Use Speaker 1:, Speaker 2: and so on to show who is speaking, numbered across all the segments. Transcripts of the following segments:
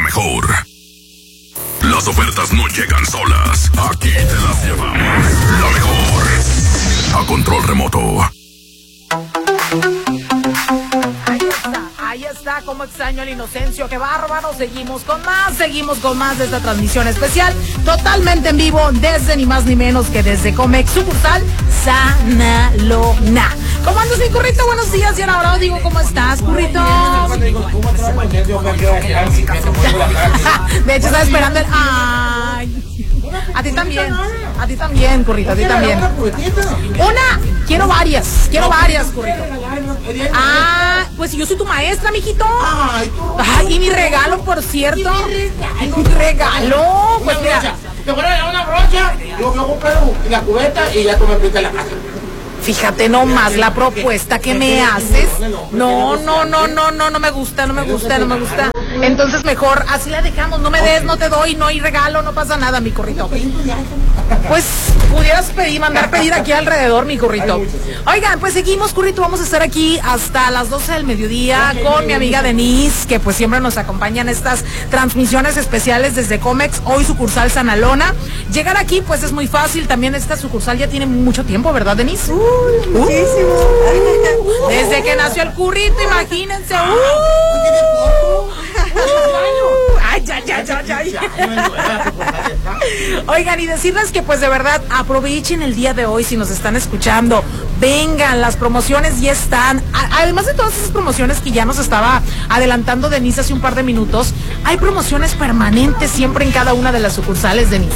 Speaker 1: mejor. Las ofertas no llegan solas. Aquí te las llevamos. La mejor. A control remoto.
Speaker 2: Ahí está, como extraño el Inocencio, qué bárbaro. Seguimos con más de esta transmisión especial, totalmente en vivo, desde ni más ni menos que desde Comex, sucursal Sanalona. ¿Cómo andas, mi currito? Buenos días, y ahora digo, ¿cómo estás, currito? De hecho, estaba esperando el... ¡Ay! A ti también, currito, a ti también. Quiero varias, currito. Pues yo soy tu maestra, mijito. Ay, y mi regalo, por cierto. Mi regalo, pues mira.
Speaker 3: Te voy a dar una brocha, yo compro la cubeta y ya tú me aplicas la casa.
Speaker 2: Fíjate nomás la propuesta que me haces. No me gusta. Entonces mejor así la dejamos, no me des, no te doy, no hay regalo, no pasa nada, mi currito. Pues pudieras mandar pedir aquí alrededor, mi currito. Oigan, pues seguimos, currito, vamos a estar aquí hasta las 12 del mediodía con mi amiga Denise, que pues siempre nos acompaña en estas transmisiones especiales desde Comex, hoy sucursal Sanalona. Llegar aquí pues es muy fácil, también esta sucursal ya tiene mucho tiempo, ¿verdad, Denise?
Speaker 4: Muchísimo.
Speaker 2: Desde que nació el currito, imagínense. Ay, ya. Oigan, y decirles que pues de verdad aprovechen el día de hoy si nos están escuchando. Vengan, las promociones ya están. Además de todas esas promociones que ya nos estaba adelantando Denise hace un par de minutos, hay promociones permanentes siempre en cada una de las sucursales, Denise.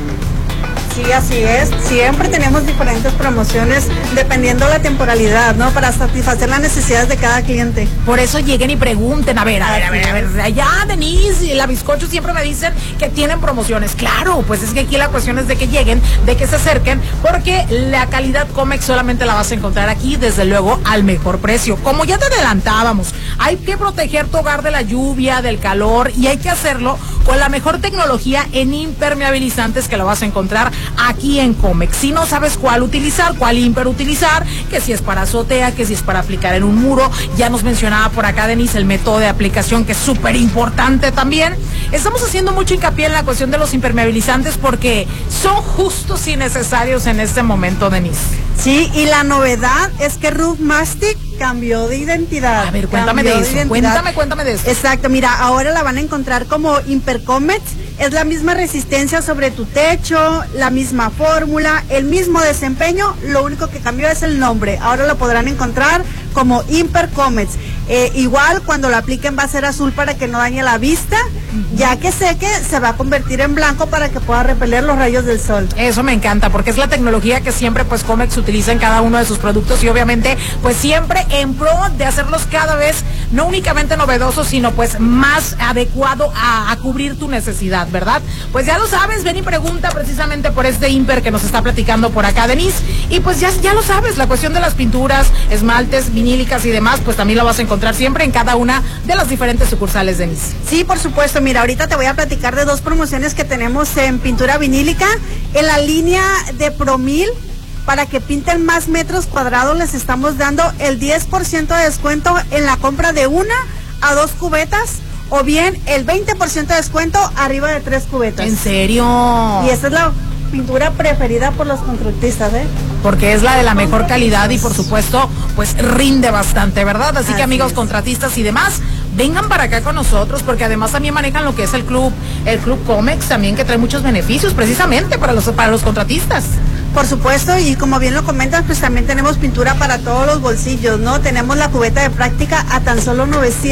Speaker 4: Sí, así es. Siempre tenemos diferentes promociones dependiendo la temporalidad, ¿no? Para satisfacer las necesidades de cada cliente.
Speaker 2: Por eso lleguen y pregunten, a ver, allá Denise y la Bizcocho siempre me dicen que tienen promociones. Claro, pues es que aquí la cuestión es de que lleguen, de que se acerquen, porque la calidad Comex solamente la vas a encontrar aquí, desde luego, al mejor precio. Como ya te adelantábamos, hay que proteger tu hogar de la lluvia, del calor, y hay que hacerlo con la mejor tecnología en impermeabilizantes que la vas a encontrar aquí en Comex. Si no sabes cuál utilizar, cuál imper utilizar, que si es para azotea, que si es para aplicar en un muro, ya nos mencionaba por acá Denise el método de aplicación, que es súper importante también. Estamos haciendo mucho hincapié en la cuestión de los impermeabilizantes porque son justos y necesarios en este momento, Denise.
Speaker 4: Sí, y la novedad es que Roof Mastic cambió de identidad.
Speaker 2: A ver, cuéntame de eso. Cuéntame de eso.
Speaker 4: Exacto, mira, ahora la van a encontrar como Impercomex. Es la misma resistencia sobre tu techo, la misma fórmula, el mismo desempeño, lo único que cambió es el nombre. Ahora lo podrán encontrar como Impercomex. Igual cuando lo apliquen va a ser azul para que no dañe la vista, ya que seque se va a convertir en blanco para que pueda repeler los rayos del sol.
Speaker 2: Eso me encanta porque es la tecnología que siempre pues Comex utiliza en cada uno de sus productos y obviamente pues siempre en pro de hacerlos cada vez no únicamente novedosos sino pues más adecuado a cubrir tu necesidad, ¿verdad? Pues ya lo sabes, ven y pregunta precisamente por este Imper que nos está platicando por acá Denise y pues ya lo sabes, la cuestión de las pinturas, esmaltes, vinílicas y demás pues también lo vas a encontrar siempre en cada una de las diferentes sucursales, Denise.
Speaker 4: Sí, por supuesto. Mira, ahorita te voy a platicar de dos promociones que tenemos en pintura vinílica. En la línea de Promil, para que pinten más metros cuadrados, les estamos dando el 10% de descuento en la compra de 1 a 2 cubetas, o bien el 20% de descuento arriba de 3 cubetas.
Speaker 2: ¿En serio?
Speaker 4: Y esta es la pintura preferida por los contratistas,
Speaker 2: porque es la de la mejor calidad y por supuesto pues rinde bastante, ¿verdad? Así que amigos contratistas y demás, vengan para acá con nosotros porque además también manejan lo que es el club Comex también, que trae muchos beneficios precisamente para los contratistas.
Speaker 4: Por supuesto, y como bien lo comentas, pues también tenemos pintura para todos los bolsillos, ¿no? Tenemos la cubeta de práctica a tan solo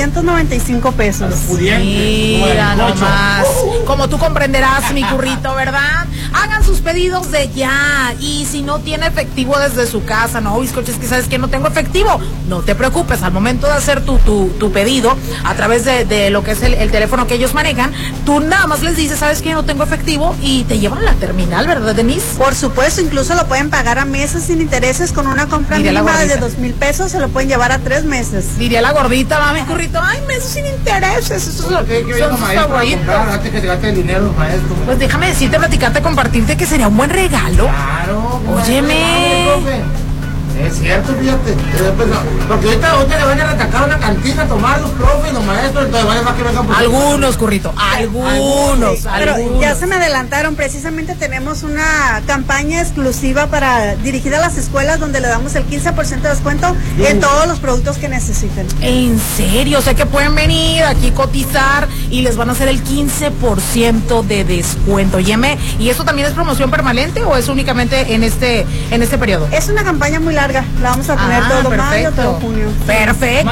Speaker 4: 995 pesos.
Speaker 2: Mira nomás, como tú comprenderás, mi currito, ¿verdad? Hagan sus pedidos de ya, y si no tiene efectivo desde su casa, no, Bizcocho, es que sabes que no tengo efectivo, no te preocupes, al momento de hacer tu pedido, a través de lo que es el teléfono que ellos manejan, tú nada más les dices, sabes que no tengo efectivo, y te llevan a la terminal, ¿verdad, Denise?
Speaker 4: Por supuesto, incluso lo pueden pagar a meses sin intereses con una compra mínima de 2,000 pesos, se lo pueden llevar a 3 meses.
Speaker 2: Diría la gordita, mami, currito, ay, meses sin intereses, eso son sus favoritos.
Speaker 3: Antes que te gaste el dinero, maestro.
Speaker 2: Pues déjame decirte, platicarte, compartirte que sería un buen regalo.
Speaker 3: Claro.
Speaker 2: Óyeme.
Speaker 3: Es cierto, fíjate. Pues, no, porque ahorita le van a atacar una cantina a tomar los profes, los maestros, entonces vale más que vengan por
Speaker 2: algunos, Currito, algunos.
Speaker 4: Pero ya se me adelantaron, precisamente tenemos una campaña exclusiva dirigida a las escuelas donde le damos el 15% de descuento en todos los productos que necesiten.
Speaker 2: ¿En serio? O sea que pueden venir aquí cotizar y les van a hacer el 15% de descuento. ¿Y eso también es promoción permanente o es únicamente en este periodo?
Speaker 4: Es una campaña muy larga, la vamos a tener todo mayo, todo junio.
Speaker 2: Perfecto.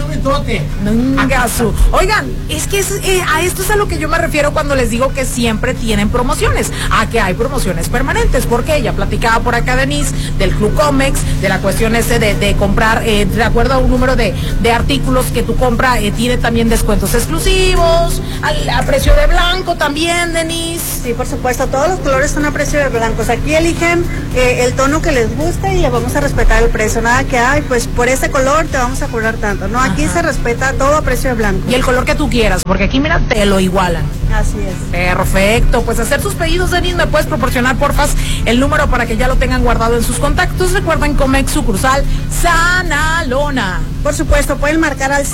Speaker 2: Oigan, es que a esto es a lo que yo me refiero cuando les digo que siempre tienen promociones, a que hay promociones permanentes, porque ella platicaba por acá, Denise, del Club Comex, de la cuestión de comprar, de acuerdo a un número de artículos que tú compras, tiene también descuentos exclusivos, a precio de blanco también, Denise.
Speaker 4: Sí, por supuesto, todos los colores son a precio de blancos. Aquí eligen el tono que les guste y le vamos a respetar el precio. Nada que hay, pues por ese color te vamos a cobrar tanto. No, aquí se respeta todo a precio de blanco.
Speaker 2: Y el color que tú quieras, porque aquí, mira, te lo igualan.
Speaker 4: Así es.
Speaker 2: Perfecto, pues hacer sus pedidos, Denise, me puedes proporcionar, porfas, el número para que ya lo tengan guardado en sus contactos. Recuerden, Comex sucursal Sanalona.
Speaker 4: Por supuesto, pueden marcar al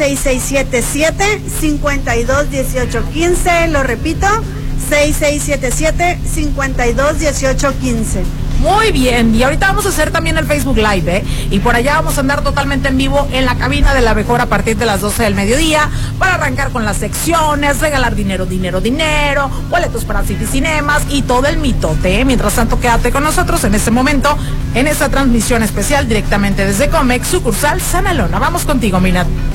Speaker 4: 6677-521815, lo repito, 6677-521815.
Speaker 2: Muy bien, y ahorita vamos a hacer también el Facebook Live, y por allá vamos a andar totalmente en vivo en la cabina de La Mejor a partir de las 12 del mediodía para arrancar con las secciones, regalar dinero, boletos para City Cinemas y todo el mitote. Mientras tanto, quédate con nosotros en este momento, en esta transmisión especial directamente desde Comex, sucursal Sanalona. Vamos contigo, Minat.